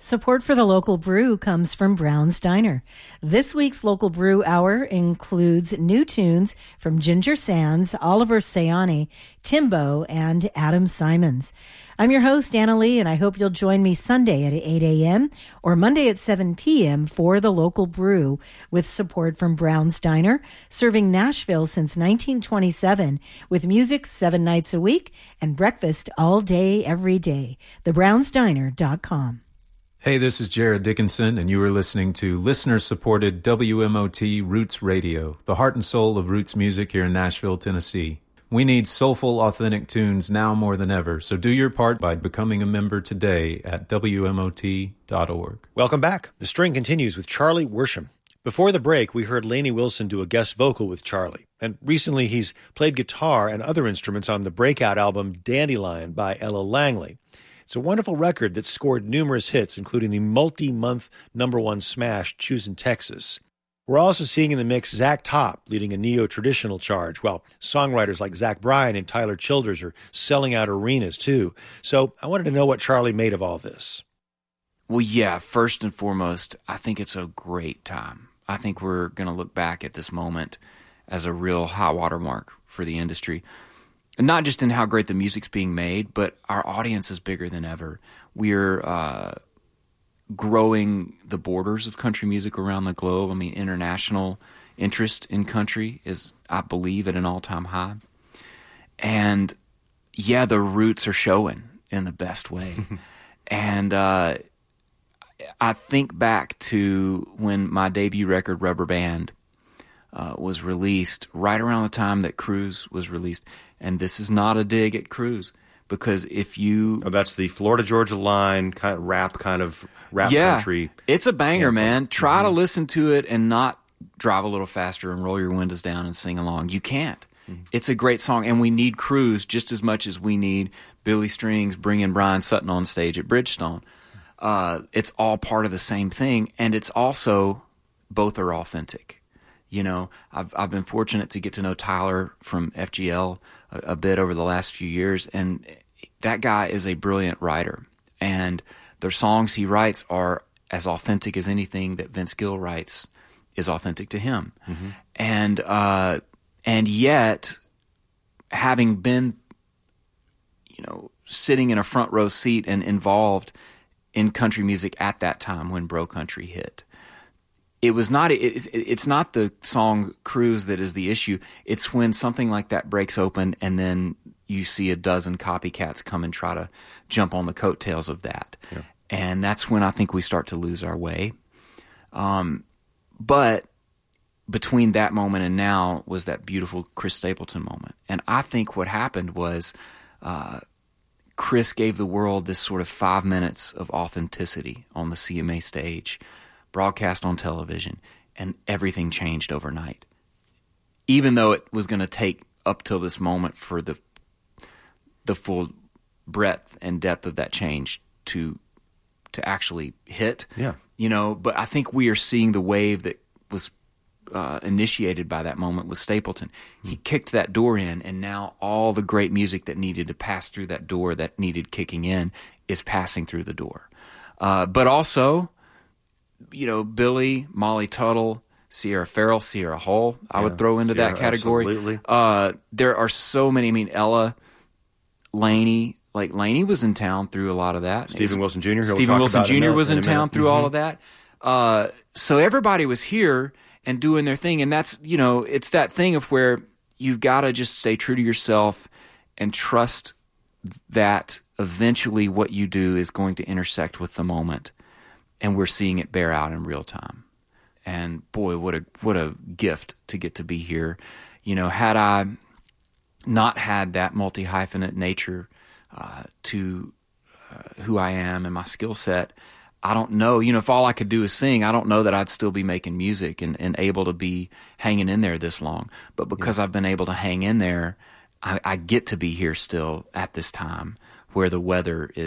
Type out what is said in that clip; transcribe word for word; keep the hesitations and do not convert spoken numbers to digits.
Support for the local brew comes from Brown's Diner. This week's local brew hour includes new tunes from Ginger Sands, Oliver Sayani, Timbo, and Adam Simons. I'm your host, Anna Lee, and I hope you'll join me Sunday at eight a.m. or Monday at seven p.m. for the local brew with support from Brown's Diner, serving Nashville since nineteen twenty-seven with music seven nights a week and breakfast all day, every day. the browns diner dot com. Hey, this is Jared Dickinson, and you are listening to listener-supported W M O T Roots Radio, the heart and soul of roots music here in Nashville, Tennessee. We need soulful, authentic tunes now more than ever, so do your part by becoming a member today at W M O T dot org. Welcome back. The String continues with Charlie Worsham. Before the break, we heard Lainey Wilson do a guest vocal with Charlie, and recently he's played guitar and other instruments on the breakout album Dandelion by Ella Langley. It's a wonderful record that scored numerous hits, including the multi-month number one smash, Choosin' Texas. We're also seeing in the mix Zach Top leading a neo-traditional charge, while songwriters like Zach Bryan and Tyler Childers are selling out arenas too. So I wanted to know what Charlie made of all this. Well, yeah, first and foremost, I think it's a great time. I think we're going to look back at this moment as a real high water mark for the industry. Not just in how great the music's being made, but our audience is bigger than ever. We're uh, growing the borders of country music around the globe. I mean, international interest in country is, I believe, at an all-time high. And, yeah, the roots are showing in the best way. and uh, I think back to when my debut record, Rubber Band, uh, was released, right around the time that Cruise was released. And this is not a dig at Cruise, because if you... Oh, that's the Florida Georgia Line kind of rap, kind of rap yeah, country. It's a banger, yeah, man. Try mm-hmm. to listen to it and not drive a little faster and roll your windows down and sing along. You can't. Mm-hmm. It's a great song, and we need Cruise just as much as we need Billy Strings bringing Brian Sutton on stage at Bridgestone. Uh, it's all part of the same thing, and it's also, both are authentic. You know, I've I've been fortunate to get to know Tyler from F G L a, a bit over the last few years, and that guy is a brilliant writer. And the songs he writes are as authentic as anything that Vince Gill writes is authentic to him. Mm-hmm. And uh, and yet, having been, you know, sitting in a front row seat and involved in country music at that time when Bro Country hit. It was not. It's, it's not the song "Cruise" that is the issue. It's when something like that breaks open, and then you see a dozen copycats come and try to jump on the coattails of that, yeah. And that's when I think we start to lose our way. Um, but between that moment and now was that beautiful Chris Stapleton moment, and I think what happened was uh, Chris gave the world this sort of five minutes of authenticity on the C M A stage, broadcast on television, and everything changed overnight. Even though it was going to take up till this moment for the the full breadth and depth of that change to to actually hit. Yeah. You know, but I think we are seeing the wave that was uh, initiated by that moment with Stapleton. Mm-hmm. He kicked that door in, and now all the great music that needed to pass through that door, that needed kicking in, is passing through the door. Uh, but also, you know, Billy, Molly Tuttle, Sierra Farrell, Sierra Hull, I yeah, would throw into Sierra, that category. Absolutely. Uh, there are so many. I mean, Ella, Lainey, like Lainey was in town through a lot of that. Stephen Wilson Junior Stephen Wilson Junior in was in, in town through mm-hmm. all of that. Uh, so everybody was here and doing their thing. And that's, you know, it's that thing of where you've got to just stay true to yourself and trust that eventually what you do is going to intersect with the moment. And we're seeing it bear out in real time. And boy, what a what a gift to get to be here. You know, had I not had that multi-hyphenate nature uh, to uh, who I am and my skill set, I don't know. You know, if all I could do is sing, I don't know that I'd still be making music and, and able to be hanging in there this long. But because yeah. I've been able to hang in there, I, I get to be here still at this time where the weather is